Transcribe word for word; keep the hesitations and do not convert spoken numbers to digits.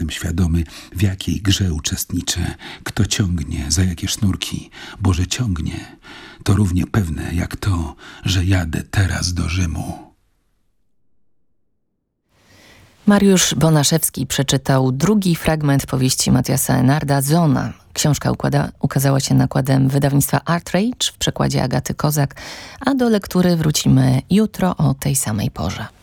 jestem świadomy, w jakiej grze uczestniczę, kto ciągnie, za jakie sznurki, bo że ciągnie, to równie pewne jak to, że jadę teraz do Rzymu. Mariusz Bonaszewski przeczytał drugi fragment powieści Matiasa Enarda Zona. Książka układa, ukazała się nakładem wydawnictwa Artrage w przekładzie Agaty Kozak, a do lektury wrócimy jutro o tej samej porze.